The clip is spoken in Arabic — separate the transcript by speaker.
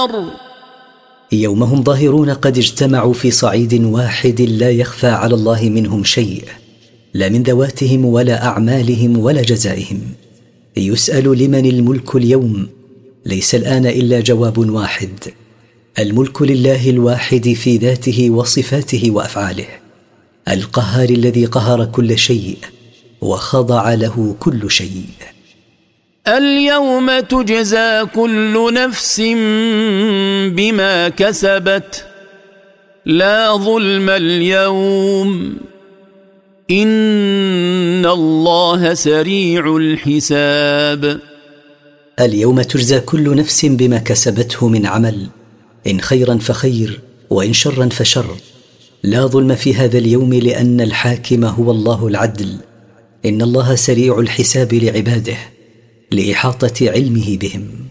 Speaker 1: يوم هم ظاهرون قد اجتمعوا في صعيد واحد لا يخفى على الله منهم شيء، لا من ذواتهم ولا أعمالهم ولا جزائهم. يسأل لمن الملك اليوم؟ ليس الآن إلا جواب واحد: الملك لله الواحد في ذاته وصفاته وأفعاله، القهار الذي قهر كل شيء وخضع له كل شيء.
Speaker 2: اليوم تجزى كل نفس بما كسبت لا ظلم اليوم إن الله سريع الحساب.
Speaker 1: اليوم تجزى كل نفس بما كسبته من عمل، إن خيرا فخير وإن شرا فشر. لا ظلم في هذا اليوم لأن الحاكم هو الله العدل. إن الله سريع الحساب لعباده لإحاطة علمه بهم.